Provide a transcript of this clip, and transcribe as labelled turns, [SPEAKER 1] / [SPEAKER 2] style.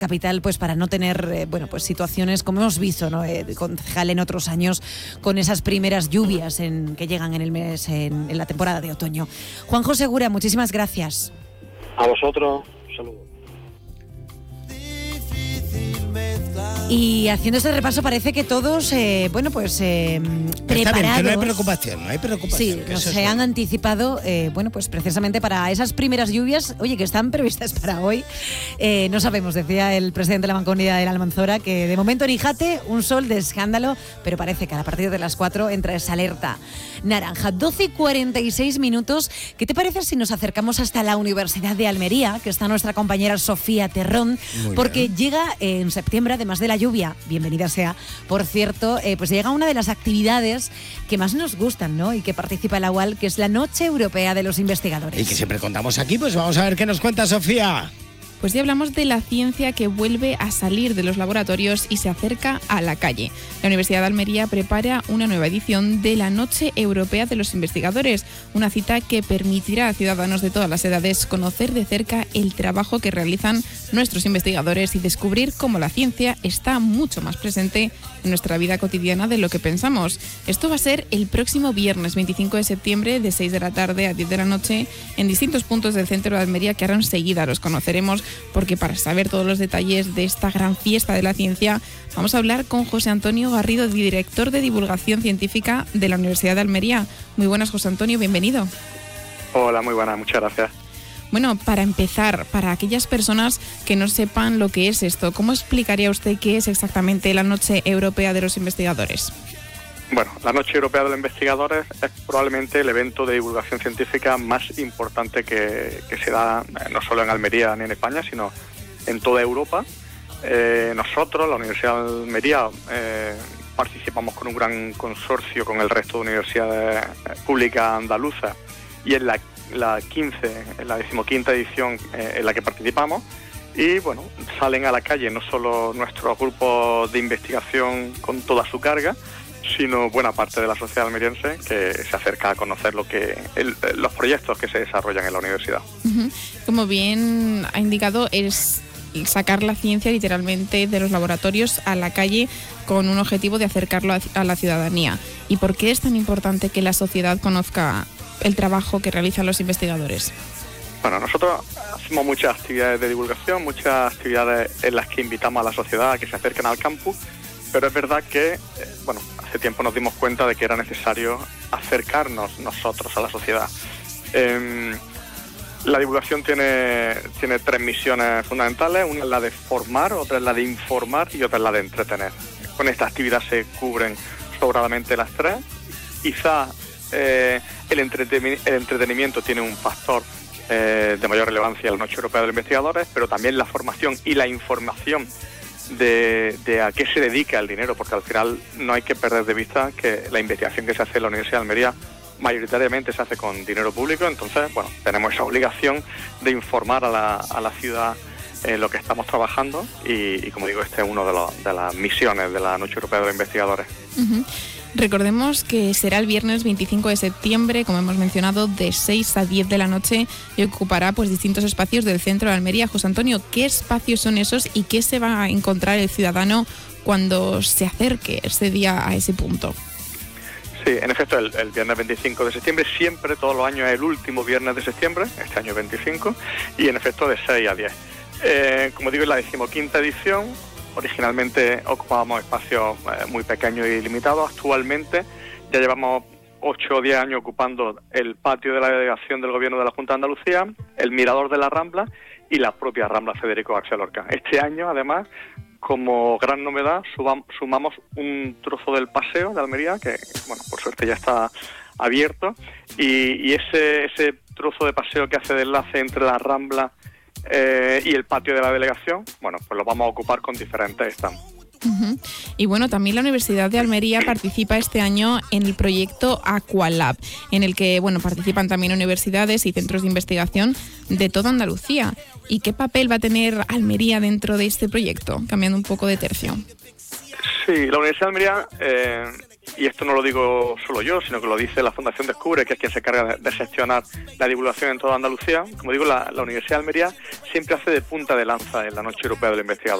[SPEAKER 1] capital, pues para no tener pues situaciones como hemos visto, ¿no? Concejal, en otros años, con esas primeras lluvias que llegan en la temporada de otoño. Juanjo Segura, muchísimas gracias.
[SPEAKER 2] A vosotros, saludos.
[SPEAKER 1] Y haciendo este repaso parece que todos, preparados.
[SPEAKER 3] Está bien, que no hay preocupación.
[SPEAKER 1] Sí, se han anticipado, pues precisamente para esas primeras lluvias, que están previstas para hoy. No sabemos, decía el presidente de la Mancomunidad de la Almanzora, que de momento en Ijate un sol de escándalo, pero parece que a partir de las 4 entra esa alerta naranja. 12:46. ¿Qué te parece si nos acercamos hasta la Universidad de Almería, que está nuestra compañera Sofía Terrón? Porque llega en septiembre, además de la lluvia, bienvenida sea, por cierto, pues llega una de las actividades que más nos gustan, ¿no? Y que participa la UAL, que es la Noche Europea de los Investigadores.
[SPEAKER 3] Y que siempre contamos aquí, pues vamos a ver qué nos cuenta Sofía.
[SPEAKER 4] Pues ya hablamos de la ciencia que vuelve a salir de los laboratorios y se acerca a la calle. La Universidad de Almería prepara una nueva edición de la Noche Europea de los Investigadores, una cita que permitirá a ciudadanos de todas las edades conocer de cerca el trabajo que realizan nuestros investigadores y descubrir cómo la ciencia está mucho más presente en nuestra vida cotidiana de lo que pensamos. Esto va a ser el próximo viernes 25 de septiembre de 6 de la tarde a 10 de la noche en distintos puntos del centro de Almería, que ahora enseguida los conoceremos, porque para saber todos los detalles de esta gran fiesta de la ciencia vamos a hablar con José Antonio Garrido, director de Divulgación Científica de la Universidad de Almería. Muy buenas, José Antonio, bienvenido.
[SPEAKER 2] Hola, muy buenas, muchas gracias.
[SPEAKER 4] Bueno, para empezar, para aquellas personas que no sepan lo que es esto, ¿cómo explicaría usted qué es exactamente la Noche Europea de los Investigadores?
[SPEAKER 2] Bueno, la Noche Europea de los Investigadores es probablemente el evento de divulgación científica más importante que se da no solo en Almería ni en España, sino en toda Europa. Nosotros, la Universidad de Almería, participamos con un gran consorcio con el resto de universidades públicas andaluzas, y es la 15ª edición en la que participamos. Y bueno, salen a la calle no solo nuestros grupos de investigación con toda su carga, sino buena parte de la sociedad almeriense que se acerca a conocer los proyectos que se desarrollan en la universidad.
[SPEAKER 4] Como bien ha indicado, es sacar la ciencia literalmente de los laboratorios a la calle con un objetivo de acercarlo a la ciudadanía. ¿Y por qué es tan importante que la sociedad conozca el trabajo que realizan los investigadores?
[SPEAKER 2] Bueno, nosotros hacemos muchas actividades de divulgación, muchas actividades en las que invitamos a la sociedad a que se acerquen al campus, pero es verdad que, hace tiempo nos dimos cuenta de que era necesario acercarnos nosotros a la sociedad. La divulgación tiene 3 misiones fundamentales: una es la de formar, otra es la de informar y otra es la de entretener. Con esta actividad se cubren sobradamente las 3. Quizá el entretenimiento tiene un factor de mayor relevancia en la Noche Europea de los Investigadores, pero también la formación y la información de a qué se dedica el dinero, porque al final no hay que perder de vista que la investigación que se hace en la Universidad de Almería mayoritariamente se hace con dinero público. Entonces, tenemos esa obligación de informar a la ciudad lo que estamos trabajando y como digo, este es uno de las misiones de la Noche Europea de los Investigadores.
[SPEAKER 4] Recordemos que será el viernes 25 de septiembre, como hemos mencionado, de 6 a 10 de la noche, y ocupará distintos espacios del centro de Almería. José Antonio, ¿qué espacios son esos y qué se va a encontrar el ciudadano cuando se acerque ese día a ese punto?
[SPEAKER 2] Sí, en efecto, el viernes 25 de septiembre, siempre, todos los años, es el último viernes de septiembre, este año 25, y en efecto de 6 a 10. Como digo, es la 15ª edición. Originalmente ocupábamos espacios muy pequeños y limitados. Actualmente ya llevamos 8 o 10 años ocupando el patio de la delegación del Gobierno de la Junta de Andalucía, el mirador de la Rambla y la propia Rambla Federico García Lorca. Este año, además, como gran novedad, sumamos un trozo del paseo de Almería, que, por suerte ya está abierto, y ese trozo de paseo que hace de enlace entre la Rambla y el patio de la delegación, pues lo vamos a ocupar con diferentes stands.
[SPEAKER 4] Y también la Universidad de Almería participa este año en el proyecto Aqualab, en el que participan también universidades y centros de investigación de toda Andalucía. ¿Y qué papel va a tener Almería dentro de este proyecto? Cambiando un poco de tercio.
[SPEAKER 2] Sí, la Universidad de Almería y esto no lo digo solo yo, sino que lo dice la Fundación Descubre, que es quien se encarga de gestionar la divulgación en toda Andalucía. Como digo, la Universidad de Almería siempre hace de punta de lanza en la Noche Europea del Investigador.